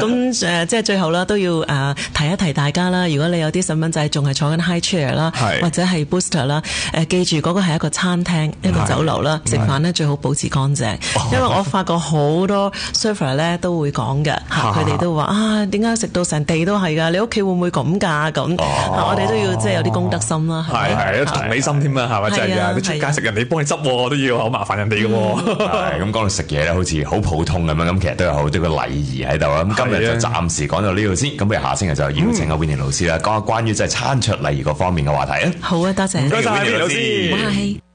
咁即係最後啦，都要提一提大家啦。如果你有啲細蚊仔仲係坐緊 high chair 啦，或者係 booster 啦，記住嗰個係一個餐廳一個酒樓啦，食飯咧最好保持乾淨，因為我發覺好多 server 咧都會講嘅，佢哋都話點解食到成地都係㗎？你屋企會唔會咁㗎？咁我哋都要即係有啲公德心啦， 係同理心添啊，係咪真係㗎？你出街食人哋幫你執都要好麻煩人哋㗎喎。 咁講到食嘢咧，好似好普通咁樣，咁其實都有好多個禮儀喺度啊。咁今日就暫時講到呢度先，咁不如下星期就邀請阿 Winnie 老師啦，講下關於即係餐桌禮儀嗰方面嘅話題啊。 好啊，多謝。 唔該晒 Winnie 老師。